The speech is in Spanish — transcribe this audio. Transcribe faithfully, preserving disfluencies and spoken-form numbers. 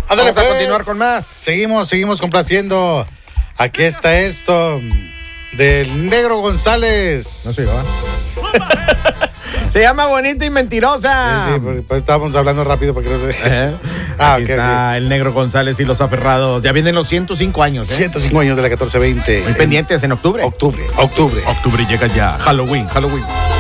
Ándale, Vamos a pues. continuar con más. Seguimos, seguimos complaciendo. Aquí está esto del Negro González. No se va. Se llama Bonita y Mentirosa. Sí, sí, pues, pues, estábamos hablando rápido para que no se... ¿Eh? Ah, Aquí ok, está ok. el Negro González y los aferrados. Ya vienen los ciento cinco años, ¿eh? ciento cinco años de la catorce veinte. Muy pendientes en octubre. Octubre, octubre. Octubre llega ya. Halloween, Halloween.